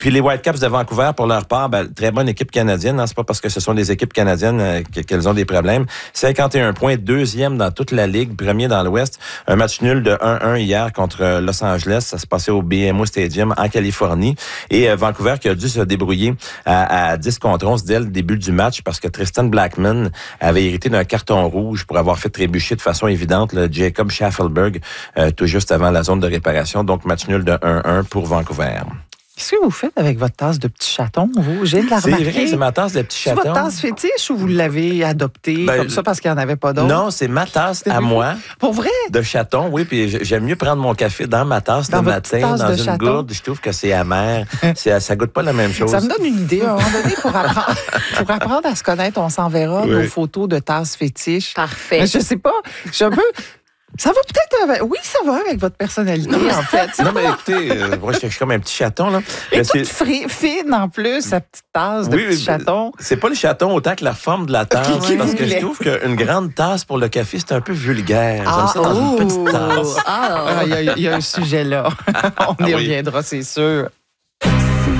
Puis les Whitecaps de Vancouver, pour leur part, très bonne équipe canadienne. Hein, c'est pas parce que ce sont des équipes canadiennes qu'elles ont des problèmes. 51 points, deuxième dans toute la ligue, premier dans l'Ouest. Un match nul de 1-1 hier contre Los Angeles. Ça se passait au BMO Stadium en Californie. Et Vancouver qui a dû se débrouiller à 10 contre 11 dès le début du match parce que Tristan Blackman avait hérité d'un carton rouge pour avoir fait trébucher de façon évidente le Jacob Schaffelberg tout juste avant la zone de réparation. Donc, match nul de 1-1 pour Vancouver. Qu'est-ce que vous faites avec votre tasse de petit chaton, vous? J'ai de la remarquer. C'est vrai, c'est ma tasse de petit chaton. C'est votre tasse fétiche ou vous l'avez adoptée comme ça parce qu'il n'y en avait pas d'autre? Non, c'est ma tasse à moi. Pour vrai? De chaton, oui. Puis j'aime mieux prendre mon café dans ma tasse le matin, dans une gourde. Je trouve que c'est amer. Ça goûte pas la même chose. Ça me donne une idée. À un moment donné, pour apprendre à se connaître, on s'enverra nos photos de tasses fétiches. Parfait. Mais je sais pas, je peux... Ça va peut-être avec... Oui, ça va avec votre personnalité, en fait. Non, mais écoutez, moi, je suis comme un petit chaton, là. Et toute fine, en plus, sa petite tasse de petit chaton. C'est pas le chaton autant que la forme de la tasse, parce que je trouve qu'une grande tasse pour le café, c'est un peu vulgaire. J'aime ça dans une petite tasse. Il y a un sujet là. On y reviendra, c'est sûr.